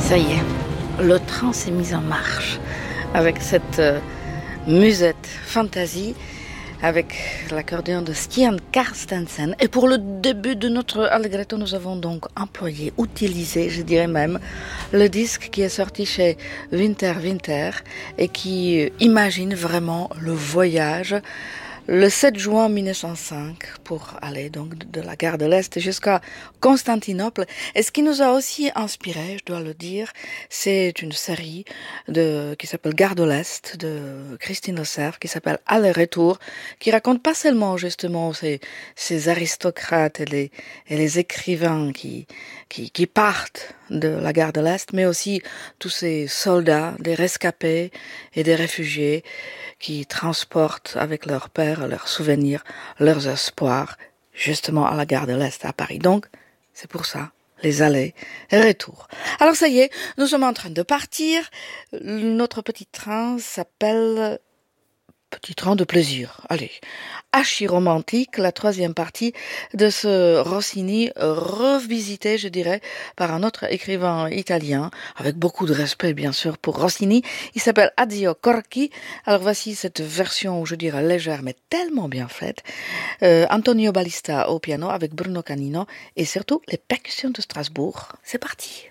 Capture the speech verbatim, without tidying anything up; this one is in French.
Ça y est, le train s'est mis en marche avec cette euh, musette fantasy, avec l'accordéon de Stian Carstensen. Et pour le début de notre Allegretto, nous avons donc employé, utilisé, je dirais même, le disque qui est sorti chez Winter Winter et qui imagine vraiment le voyage le sept juin mille neuf cent cinq pour aller donc de la gare de l'Est jusqu'à Constantinople. Et ce qui nous a aussi inspiré, je dois le dire, c'est une série de, qui s'appelle Gare de l'Est de Christine Osserve, qui s'appelle Aller-retour, qui raconte pas seulement justement ces, ces aristocrates et les, et les écrivains qui, qui, qui partent de la gare de l'Est, mais aussi tous ces soldats, des rescapés et des réfugiés qui transportent avec leur père leurs souvenirs, leurs espoirs, justement à la gare de l'Est à Paris. Donc, c'est pour ça, les allers et retours. Alors ça y est, nous sommes en train de partir. Notre petit train s'appelle Petit train de plaisir. Allez, archi-romantique, la troisième partie de ce Rossini revisité, je dirais, par un autre écrivain italien, avec beaucoup de respect, bien sûr, pour Rossini. Il s'appelle Addio Corchi. Alors voici cette version, je dirais, légère, mais tellement bien faite. Euh, Antonio Balista au piano avec Bruno Canino et surtout les percussions de Strasbourg. C'est parti.